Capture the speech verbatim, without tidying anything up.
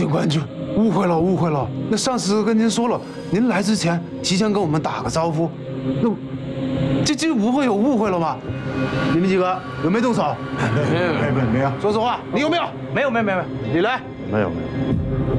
官军，误会了，误会了。那上司跟您说了，您来之前提前跟我们打个招呼，那这这不会有误会了吗？你们几个有没有动手？ 没有没有没有。 说实话，你有没有？ 没有没有没有。 李雷， 没有没有。